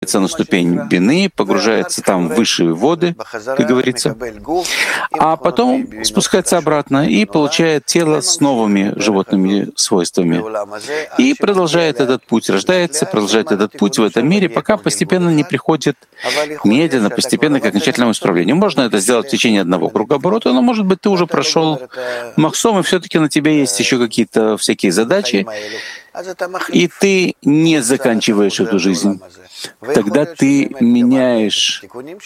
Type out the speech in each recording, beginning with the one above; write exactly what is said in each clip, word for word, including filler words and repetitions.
на ступень бины, погружается там в высшие воды, как говорится, а потом спускается обратно и получает тело с новыми животными свойствами. И продолжает этот путь, рождается, продолжает этот путь в этом мире, пока постепенно не приходит медленно, постепенно к окончательному исправлению. Можно это сделать в течение одного кругооборота, но, может быть, ты уже прошел махсом, и все-таки на тебя есть еще какие-то всякие задачи, и ты не заканчиваешь эту жизнь. Тогда ты меняешь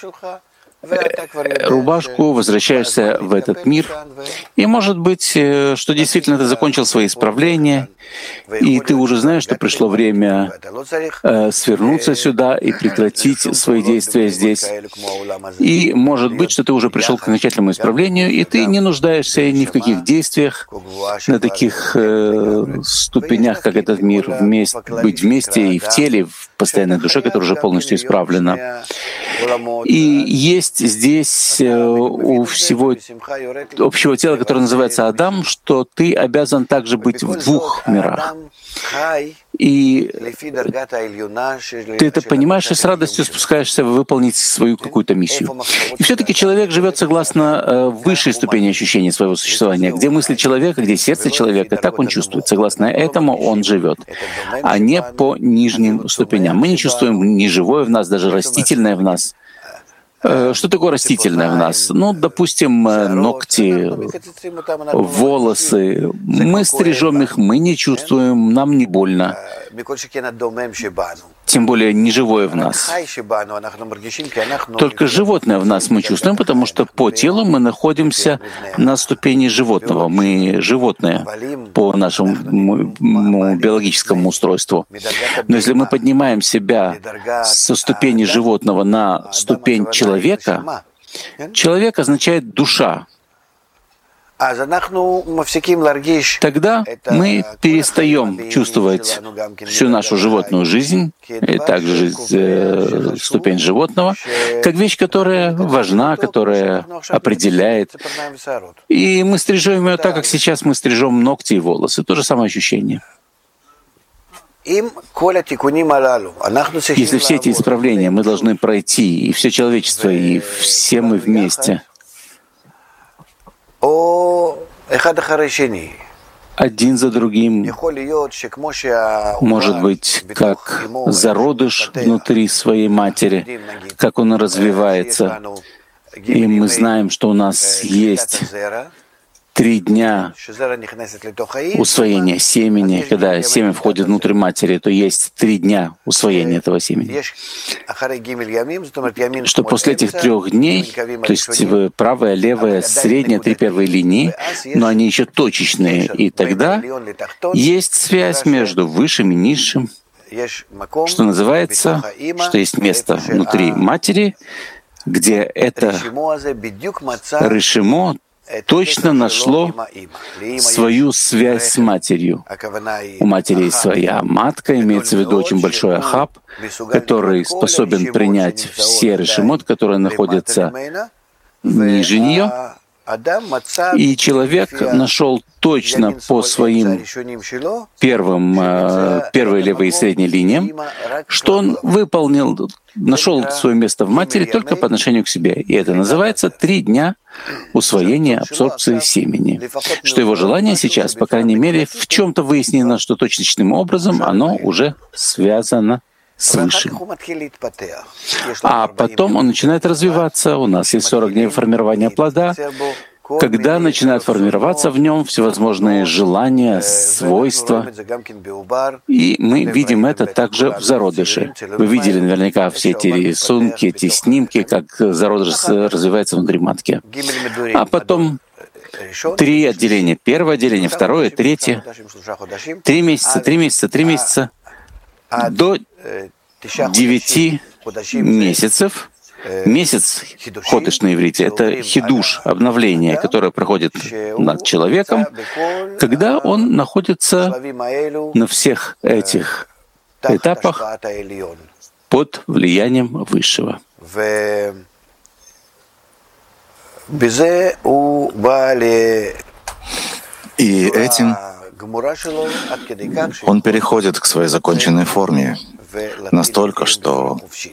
рубашку, возвращаешься в этот мир, и может быть, что действительно ты закончил свои исправления, и ты уже знаешь, что пришло время э, свернуться сюда и прекратить свои действия здесь. И может быть, что ты уже пришел к окончательному исправлению, и ты не нуждаешься ни в каких действиях на таких э, ступенях, как этот мир, вместе, быть вместе и в теле, в постоянной душе, которая уже полностью исправлена. И есть здесь у всего общего тела, которое называется Адам, что ты обязан также быть в двух мирах. И ты это понимаешь и с радостью спускаешься выполнить свою какую-то миссию. И все-таки человек живет согласно высшей ступени ощущения своего существования. Где мысли человека, где сердце человека, так он чувствует. Согласно этому он живет, а не по нижним ступеням. Мы не чувствуем ни живое в нас, даже растительное в нас. Что такое растительное в нас? Ну, допустим, ногти, волосы. Мы стрижем их, мы не чувствуем, нам не больно. Тем более неживое в нас. Только животное в нас мы чувствуем, потому что по телу мы находимся на ступени животного. Мы животные по нашему биологическому устройству. Но если мы поднимаем себя со ступени животного на ступень человека, человек означает душа. Тогда мы перестаем чувствовать всю нашу животную жизнь, и также э, ступень животного, как вещь, которая важна, которая определяет. И мы стрижем ее так, как сейчас мы стрижем ногти и волосы. То же самое ощущение. Если все эти исправления мы должны пройти, и все человечество, и все мы вместе, один за другим, может быть, как зародыш внутри своей матери, как он развивается. И мы знаем, что у нас есть три дня усвоения семени. Когда семя входит внутрь матери, то есть три дня усвоения этого семени. Что после этих трех дней, то есть правая, левая, средняя, три первые линии, но они еще точечные, и тогда есть связь между высшим и низшим, что называется, что есть место внутри матери, где это решимо точно нашло свою связь с матерью. У матери есть своя матка, имеется в виду очень большой ахаб, который способен принять все решимот, которые находятся ниже нее. И человек нашел точно по своим первым, первой, левой и средней линиям, что он выполнил, нашел свое место в матери только по отношению к себе. И это называется три дня усвоения абсорбции семени. Что его желание сейчас, по крайней мере, в чем-то выяснено, что точечным образом оно уже связано с Высшим. А потом он начинает развиваться. У нас есть сорок дней формирования плода, когда начинают формироваться в нем всевозможные желания, свойства. И мы видим это также в зародыше. Вы видели наверняка все эти рисунки, эти снимки, как зародыш развивается внутри матки. А потом три отделения. Первое отделение, второе, третье. Три месяца, три месяца, три месяца. До девяти месяцев. Месяц, ходыш на иврите, это хидуш, обновление, которое проходит над человеком, когда он находится на всех этих этапах под влиянием Высшего. И этим он переходит к своей законченной форме, Настолько, что